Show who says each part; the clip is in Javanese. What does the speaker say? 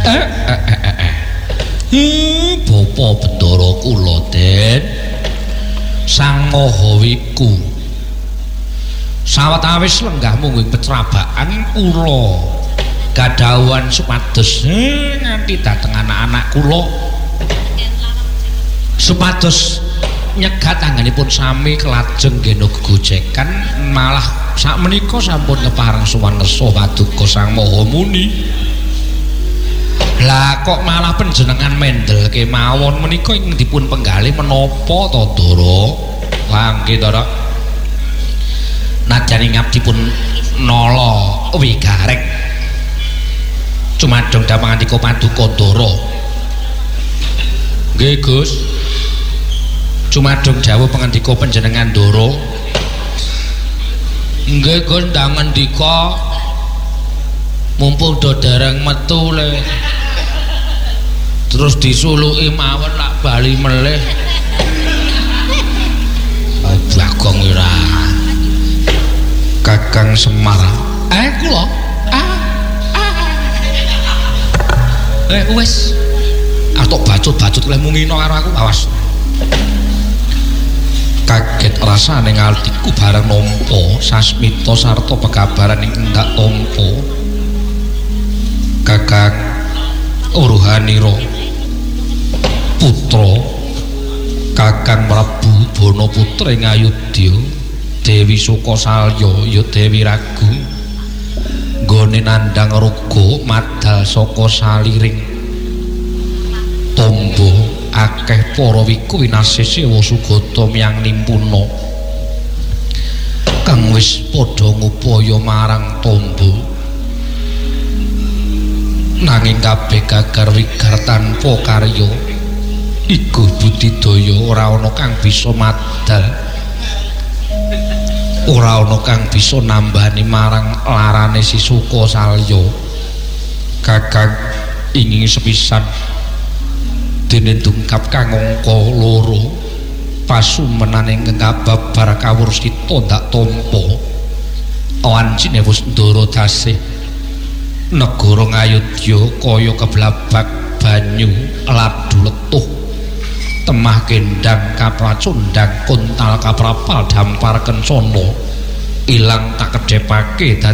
Speaker 1: Bapa Bendara kula Den Sang Mahawiku sawetawis lenggah mungguing pecrabakan kula gadhawan supados nganti dhateng anak-anak kula supados nyegat anggenipun sami kelajeng ngena gegojekan malah sakmenika sampun kepareng sowan ngersa paduka Sang Maha Muni. Lah kok malah panjenengan mendel kemawon menika ing dipun penggalih menapa to Ndara? Lah nggih Ndara. Najan ngabdipun nala wigarek cumadong dhameng andika paduka Ndara. Nggih Gus. Cumadong dawuh pangandika panjenengan Ndara. Nggih Gus ndang ngendika mumpung do dereng metu le terus disuluki mawon lak bali melih. Oh Bagong ora. Kakang Semar. Kula. Wis. Atok bacut-bacut leh mungino karo aku awas. Kaget rasane ngaltiku bareng nampa sasmita sarta pekabaran ing endak tampa. Kakang Uruhanira putra Kakang Prabu Banaputra ing Ayodya Dewi Sukasalya ya Dewi Ragu nggone nandhang raga madal saka saliring tombo akeh para wiku winasih sewa sugata miyang nimpuna kang wis padha ngupaya marang tombo nanging kabeh gagar wigar tanpa karya iku budidaya ora ana kang bisa madal ora ana kang bisa nambani marang larane si Sukasalya. Kakang ingin sepisan dene dungkap kang angka 2 pasumenane ngebabar kawursita ndak tampa wancine wis ndara dasih negara Ngayodya kaya keblabak banyu ladu letuh temah kendang kapracundang kuntal kaprapal dampar kencana ilang tak kedhepake